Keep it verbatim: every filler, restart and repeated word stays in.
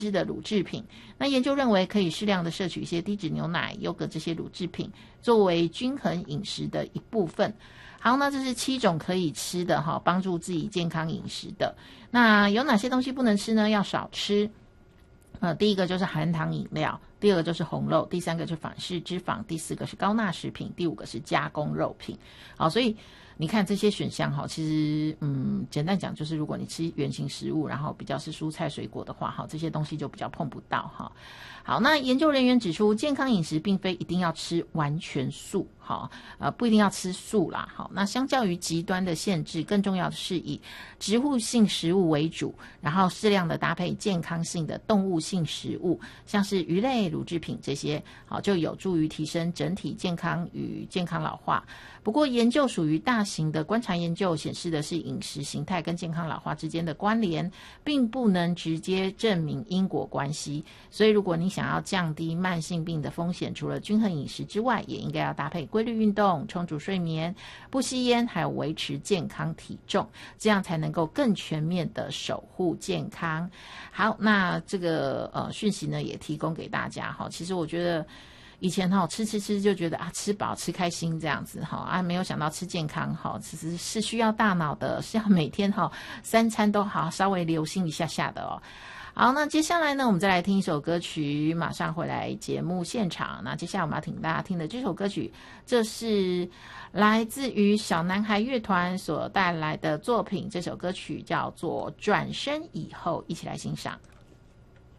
的乳制品。那研究认为可以适量的摄取一些低脂牛奶、优格这些乳制品，作为均衡饮食的一部分。好，那这是七种可以吃的哈，帮助自己健康饮食的。那有哪些东西不能吃呢？要少吃。呃，第一个就是含糖饮料，第二个就是红肉，第三个就是反式脂肪，第四个是高钠食品，第五个是加工肉品。好，所以你看这些选项哈，其实嗯，简单讲就是，如果你吃原型食物，然后比较是蔬菜水果的话，哈，这些东西就比较碰不到哈。好，那研究人员指出，健康饮食并非一定要吃完全素，好，呃，不一定要吃素啦。好，那相较于极端的限制，更重要的是以植物性食物为主，然后适量的搭配健康性的动物性食物，像是鱼类、乳制品这些，好，就有助于提升整体健康与健康老化。不过，研究属于大型的观察研究，显示的是饮食形态跟健康老化之间的关联，并不能直接证明因果关系。所以，如果你想要降低慢性病的风险，除了均衡饮食之外，也应该要搭配规律运动、充足睡眠、不吸烟，还有维持健康体重，这样才能够更全面的守护健康。好，那这个呃讯息呢，也提供给大家哈。其实我觉得。以前哈吃吃吃就觉得啊吃饱吃开心这样子哈啊没有想到吃健康哈其实是需要大脑的，是要每天哈三餐都好稍微留心一下下的哦。好，那接下来呢，我们再来听一首歌曲，马上回来节目现场。那接下来我们要听大家听的这首歌曲，这是来自于小男孩乐团所带来的作品，这首歌曲叫做《转身以后》，一起来欣赏。